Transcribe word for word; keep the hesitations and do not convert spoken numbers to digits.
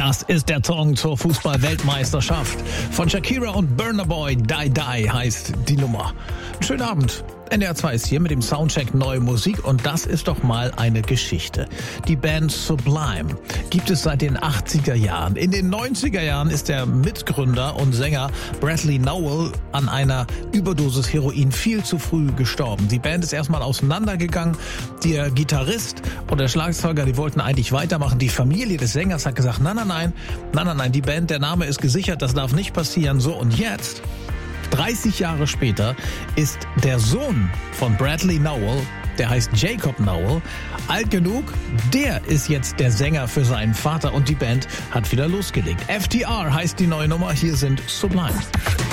Das ist der Song zur Fußball-Weltmeisterschaft. Von Shakira und Burna Boy, Die Die heißt die Nummer. Schönen Abend. N D R zwei ist hier mit dem Soundcheck Neue Musik und das ist doch mal eine Geschichte. Die Band Sublime gibt es seit den achtziger Jahren. In den neunziger Jahren ist der Mitgründer und Sänger Bradley Nowell an einer Überdosis Heroin viel zu früh gestorben. Die Band ist erstmal auseinandergegangen. Der Gitarrist und der Schlagzeuger, die wollten eigentlich weitermachen. Die Familie des Sängers hat gesagt, nein, nein, nein, nein, nein, nein, die Band, der Name ist gesichert, das darf nicht passieren. So, und jetzt, dreißig Jahre später, ist der Sohn von Bradley Nowell, der heißt Jacob Nowell, alt genug, der ist jetzt der Sänger für seinen Vater und die Band hat wieder losgelegt. F T R heißt die neue Nummer, hier sind Sublime.